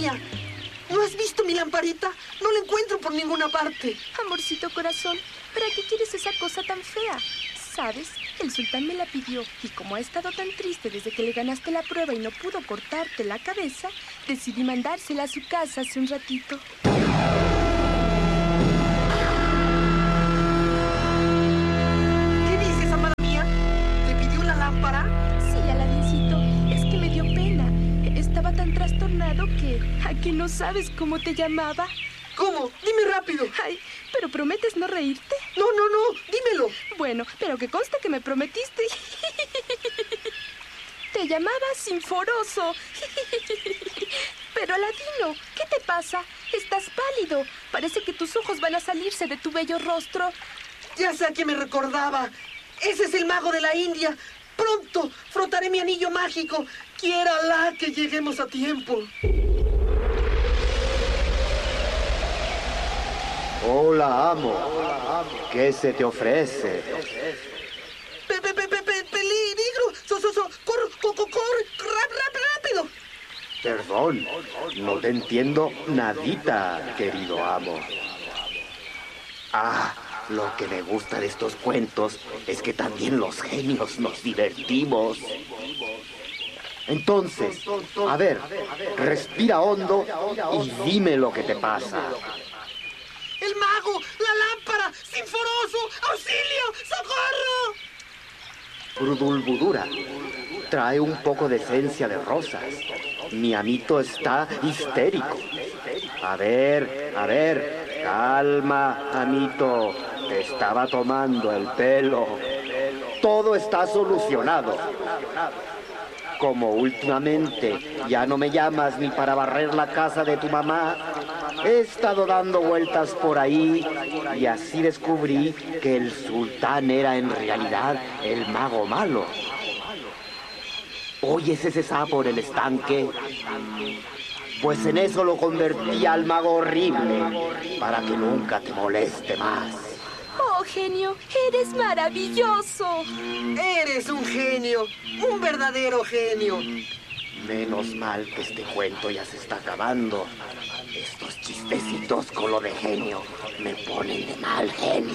mía! ¿No has visto mi lamparita? No la encuentro por ninguna parte. Amorcito corazón, ¿para qué quieres esa cosa tan fea? ¿Sabes? El sultán me la pidió y como ha estado tan triste desde que le ganaste la prueba y no pudo cortarte la cabeza, decidí mandársela a su casa hace un ratito. ¿Qué dices, amada mía? ¿Te pidió la lámpara? Sí, Aladincito, es que me dio pena. Estaba tan trastornado que... ¿A que no sabes cómo te llamaba? ¿Cómo? Dime rápido. Ay, ¿pero prometes no reírte? No, dímelo. Bueno, pero que conste que me prometiste. Te llamaba Sinforoso. Pero Aladino, ¿qué te pasa? Estás pálido. Parece que tus ojos van a salirse de tu bello rostro. Ya sé a quién me recordaba. Ese es el mago de la India. Pronto frotaré mi anillo mágico. Quiera Alá que lleguemos a tiempo. Hola, amo. ¿Qué se te ofrece? Peligro. Corre, rápido. Perdón, no te entiendo nadita, querido amo. Lo que me gusta de estos cuentos es que también los genios nos divertimos. Entonces, a ver, respira hondo y dime lo que te pasa. ¡El mago! ¡La lámpara! ¡Sinforoso! ¡Auxilio! ¡Socorro! Brudulbudura, trae un poco de esencia de rosas. Mi amito está histérico. A ver, calma, amito. Te estaba tomando el pelo. Todo está solucionado. Como últimamente ya no me llamas ni para barrer la casa de tu mamá, he estado dando vueltas por ahí y así descubrí que el sultán era en realidad el mago malo. ¿Oyes ese sapo en el estanque? Pues en eso lo convertí al mago horrible para que nunca te moleste más. Oh, genio, eres maravilloso. Eres un genio, un verdadero genio. Menos mal que este cuento ya se está acabando. Estos chistecitos con lo de genio me ponen de mal genio.